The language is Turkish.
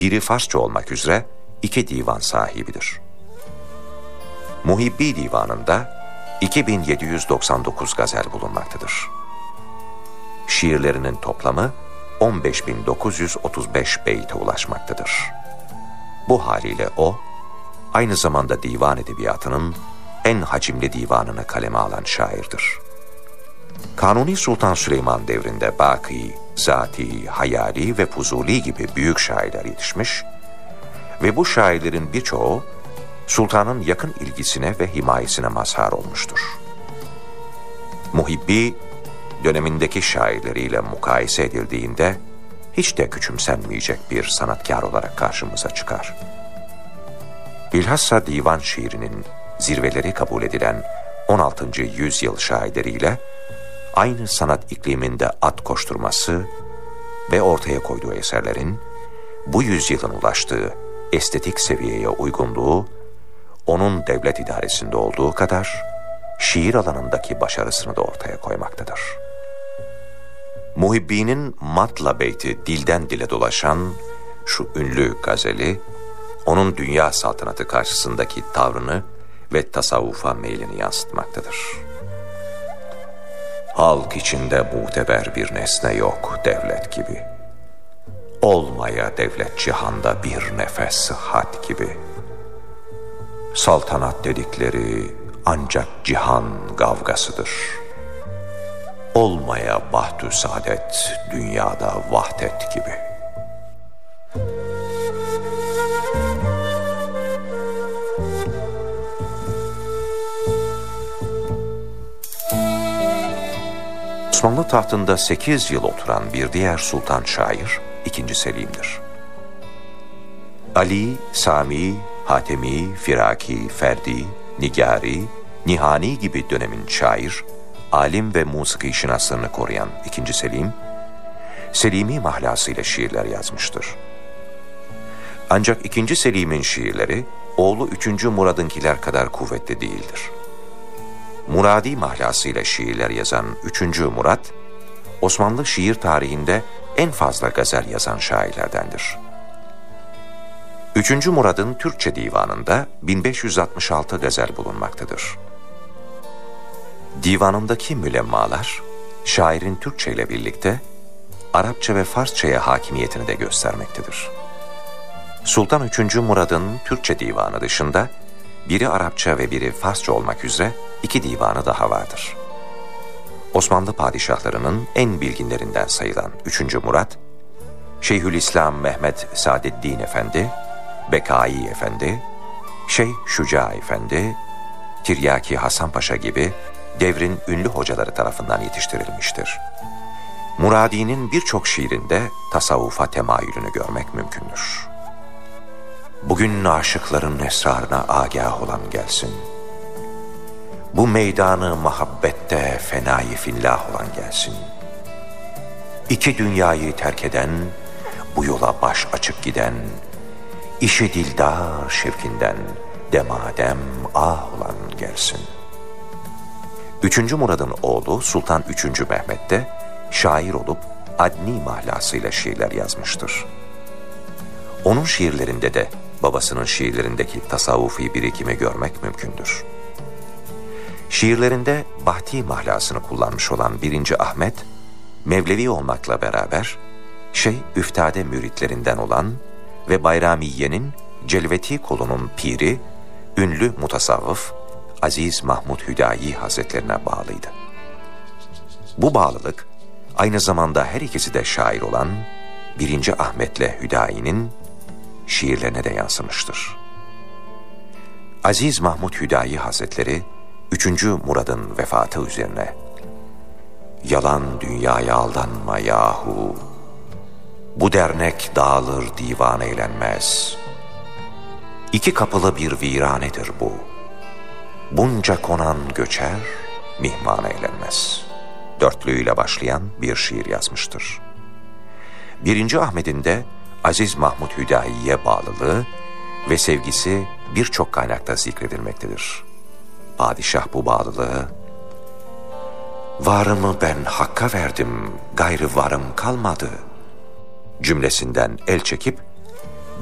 biri Farsça olmak üzere 2 divan sahibidir. Muhibbi divanında 2799 gazel bulunmaktadır. Şiirlerinin toplamı 15.935 beyte ulaşmaktadır. Bu haliyle o, aynı zamanda divan edebiyatının en hacimli divanını kaleme alan şairdir. Kanuni Sultan Süleyman devrinde Baki, Zati, Hayali ve Fuzuli gibi büyük şairler yetişmiş ve bu şairlerin birçoğu sultanın yakın ilgisine ve himayesine mazhar olmuştur. Muhibbi, dönemindeki şairleriyle mukayese edildiğinde hiç de küçümsenmeyecek bir sanatkar olarak karşımıza çıkar. Bilhassa divan şiirinin zirveleri kabul edilen 16. yüzyıl şairleriyle aynı sanat ikliminde at koşturması ve ortaya koyduğu eserlerin bu yüzyılın ulaştığı estetik seviyeye uygunluğu, onun devlet idaresinde olduğu kadar şiir alanındaki başarısını da ortaya koymaktadır. Muhibbi'nin Matla beyti dilden dile dolaşan şu ünlü gazeli, onun dünya saltanatı karşısındaki tavrını ve tasavvufa meylini yansıtmaktadır. Halk içinde muteber bir nesne yok devlet gibi. Olmaya devlet cihanda bir nefes sıhhat gibi. Saltanat dedikleri ancak cihan kavgasıdır. Olmaya bahtü saadet dünyada vahdet gibi. Osmanlı tahtında 8 yıl oturan bir diğer sultan şair 2. Selim'dir. Ali, Sami, Hatemi, Firaki, Ferdi, Nigari, Nihani gibi dönemin şair, alim ve musiki şinaslarını koruyan 2. Selim, Selimi mahlasıyla şiirler yazmıştır. Ancak 2. Selim'in şiirleri, oğlu 3. Murad'ınkiler kadar kuvvetli değildir. Muradi mahlasıyla şiirler yazan 3. Murad, Osmanlı şiir tarihinde en fazla gazel yazan şairlerdendir. 3. Murad'ın Türkçe divanında 1566 gazel bulunmaktadır. Divanındaki mülemmalar, şairin Türkçe ile birlikte Arapça ve Farsçaya hakimiyetini de göstermektedir. Sultan 3. Murad'ın Türkçe divanı dışında, biri Arapça ve biri Farsça olmak üzere 2 divanı daha vardır. Osmanlı padişahlarının en bilginlerinden sayılan 3. Murad, Şeyhülislam Mehmet Saadettin Efendi, Bekai Efendi, Şeyh Şuca Efendi, Tiryaki Hasan Paşa gibi devrin ünlü hocaları tarafından yetiştirilmiştir. Muradi'nin birçok şiirinde tasavvufa temayülünü görmek mümkündür. Bugün aşıkların esrarına agah olan gelsin. Bu meydanı muhabbette fenayı fillah olan gelsin. 2 dünyayı terk eden, bu yola baş açık giden, işi dildar şevkinden demadem ah olan gelsin. 3. Murad'ın oğlu Sultan 3. Mehmet de şair olup adni mahlasıyla şiirler yazmıştır. Onun şiirlerinde de babasının şiirlerindeki tasavvufi birikimi görmek mümkündür. Şiirlerinde bahti mahlasını kullanmış olan 1. Ahmet, Mevlevi olmakla beraber Şeyh Üftade müritlerinden olan ve Bayramiye'nin Celveti kolunun piri, ünlü mutasavvıf Aziz Mahmud Hüdayi Hazretlerine bağlıydı. Bu bağlılık, aynı zamanda her ikisi de şair olan 1. Ahmet'le Hüdayi'nin şiirlerine de yansımıştır. Aziz Mahmud Hüdayi Hazretleri, 3. Murad'ın vefatı üzerine "Yalan dünyaya aldanma yahu, bu dernek dağılır divan eğlenmez. 2 kapılı bir viranedir bu, bunca konan göçer, mihman eğlenmez." Dörtlüğüyle başlayan bir şiir yazmıştır. 1. Ahmet'in de Aziz Mahmud Hüdayi'ye bağlılığı ve sevgisi birçok kaynakta zikredilmektedir. Padişah bu bağlılığı, "Varımı ben Hakk'a verdim, gayrı varım kalmadı" cümlesinden el çekip